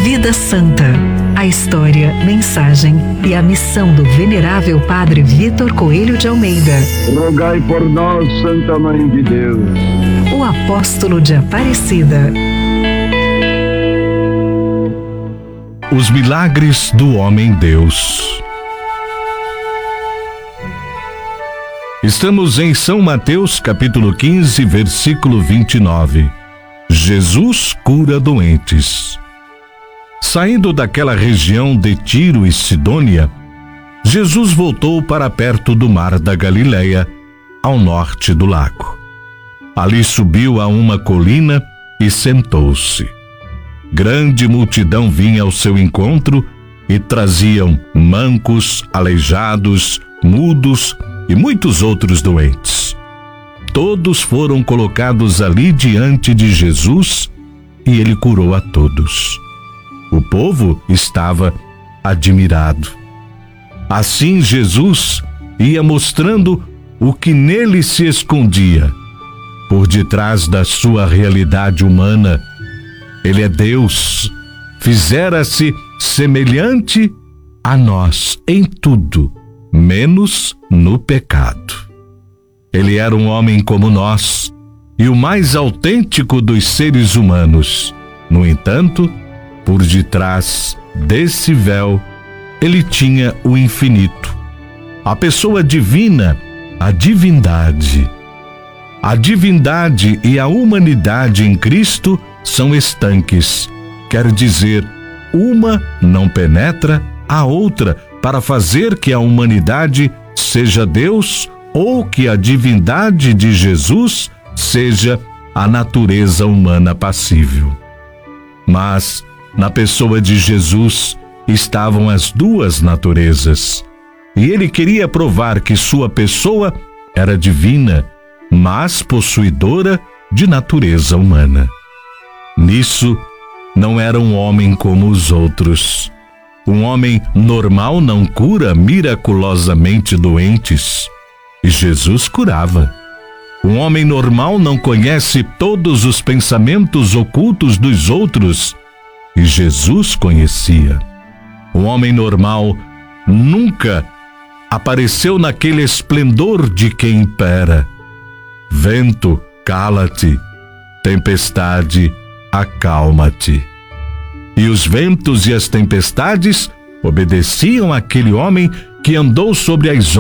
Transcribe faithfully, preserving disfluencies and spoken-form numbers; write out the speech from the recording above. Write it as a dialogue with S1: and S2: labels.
S1: Vida Santa, a história, mensagem e a missão do venerável Padre Vitor Coelho de Almeida.
S2: Rogai por nós, Santa Mãe de Deus.
S1: O apóstolo de Aparecida.
S3: Os milagres do homem-Deus. Estamos em São Mateus, capítulo quinze, versículo vinte e nove. Jesus cura doentes. Saindo daquela região de Tiro e Sidônia, Jesus voltou para perto do mar da Galileia, ao norte do lago. Ali subiu a uma colina e sentou-se. Grande multidão vinha ao seu encontro e traziam mancos, aleijados, mudos e muitos outros doentes. Todos foram colocados ali diante de Jesus e ele curou a todos. O povo estava admirado. Assim Jesus ia mostrando o que nele se escondia. Por detrás da sua realidade humana, ele é Deus, fizera-se semelhante a nós em tudo, menos no pecado. Ele era um homem como nós e o mais autêntico dos seres humanos. No entanto, por detrás desse véu, ele tinha o infinito, a pessoa divina, a divindade. A divindade e a humanidade em Cristo são estanques, quer dizer, uma não penetra a outra para fazer que a humanidade seja Deus ou que a divindade de Jesus seja a natureza humana passível. Mas na pessoa de Jesus estavam as duas naturezas, e ele queria provar que sua pessoa era divina, mas possuidora de natureza humana. Nisso, não era um homem como os outros. Um homem normal não cura miraculosamente doentes, e Jesus curava. Um homem normal não conhece todos os pensamentos ocultos dos outros, e Jesus conhecia. Um homem normal nunca apareceu naquele esplendor de quem impera. Vento, cala-te. Tempestade, acalma-te. E os ventos e as tempestades obedeciam àquele homem que andou sobre as